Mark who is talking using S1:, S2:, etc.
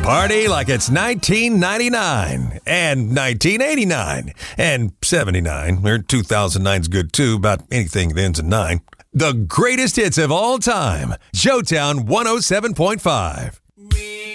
S1: Party like it's 1999 and 1989 and 79, or 2009's good too, about anything that ends in 9. The greatest hits of all time. Joetown 107.5.